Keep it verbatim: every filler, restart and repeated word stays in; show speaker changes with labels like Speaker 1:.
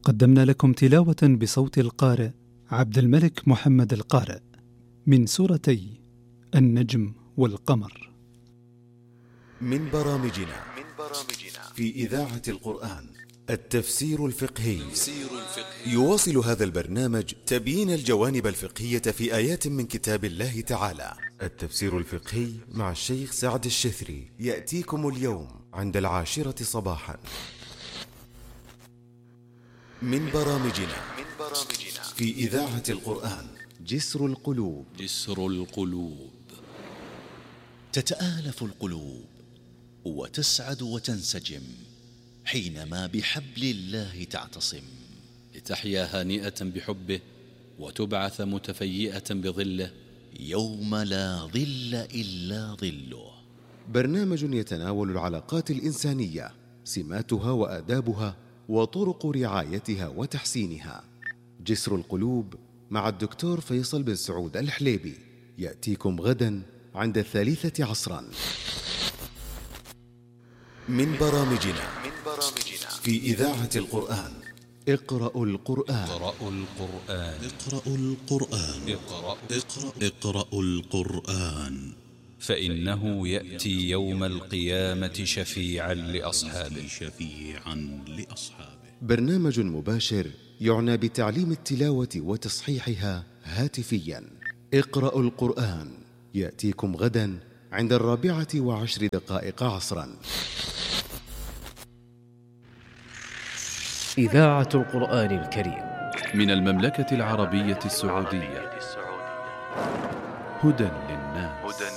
Speaker 1: قدمنا لكم تلاوة بصوت القارئ عبد الملك محمد القارئ من سورتي النجم والقمر.
Speaker 2: من برامجنا في إذاعة القرآن التفسير الفقهي. يواصل هذا البرنامج تبيين الجوانب الفقهية في آيات من كتاب الله تعالى. التفسير الفقهي مع الشيخ سعد الشثري يأتيكم اليوم عند العاشرة صباحا. من برامجنا في إذاعة القرآن جسر القلوب.
Speaker 3: جسر القلوب.
Speaker 4: تتآلف القلوب وتسعد وتنسجم حينما بحبل الله تعتصم،
Speaker 3: لتحيا هانئة بحبه وتبعث متفيئة بظله
Speaker 4: يوم لا ظل إلا ظله.
Speaker 2: برنامج يتناول العلاقات الإنسانية، سماتها وآدابها وطرق رعايتها وتحسينها. جسر القلوب مع الدكتور فيصل بن سعود الحليبي يأتيكم غدا عند الثالثة عصرا. من برامجنا في إذاعة القرآن اقرأوا القرآن.
Speaker 3: اقرأوا القرآن.
Speaker 4: اقرأوا القرآن.
Speaker 3: اقرأوا
Speaker 4: اقرأ اقرأوا القرآن
Speaker 3: فإنه يأتي يوم القيامة شفيعا لأصحابه.
Speaker 4: شفيعا لأصحابه.
Speaker 2: برنامج مباشر يعنى بتعليم التلاوة وتصحيحها هاتفيا. اقرأوا القرآن يأتيكم غدا عند الرابعة وعشر دقائق عصرا.
Speaker 5: إذاعة القرآن الكريم
Speaker 3: من المملكة العربية السعودية. هدى